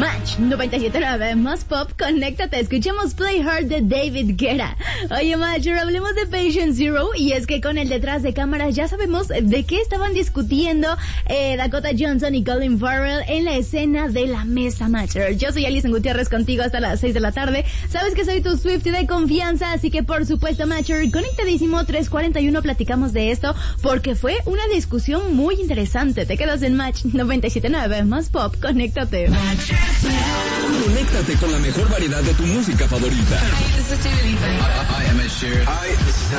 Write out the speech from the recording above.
Match 97.9 más pop, conéctate, escuchemos Play Hard de David Guetta. Oye, Matcher, hablemos de Patient Zero, y es que con el detrás de cámaras ya sabemos de qué estaban discutiendo Dakota Johnson y Colin Farrell en la escena de la mesa, Matcher. Yo soy Alison Gutiérrez, contigo hasta las 6 de la tarde. Sabes que soy tu Swiftie de confianza, así que por supuesto, Matcher, conectadísimo, 3:41, platicamos de esto, porque fue una discusión muy interesante. Te quedas en Match 97.9 más pop, conéctate. Conéctate con la mejor variedad de tu música favorita. Hi, this is Dua Lipa. I am Ed Sheeran. Hi, this is